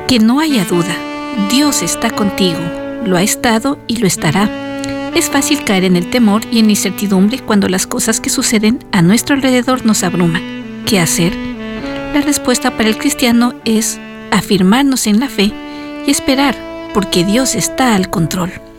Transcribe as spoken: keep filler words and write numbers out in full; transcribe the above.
Que no haya duda, Dios está contigo, lo ha estado y lo estará. Es fácil caer en el temor y en la incertidumbre cuando las cosas que suceden a nuestro alrededor nos abruman. ¿Qué hacer? La respuesta para el cristiano es afirmarnos en la fe y esperar, porque Dios está al control.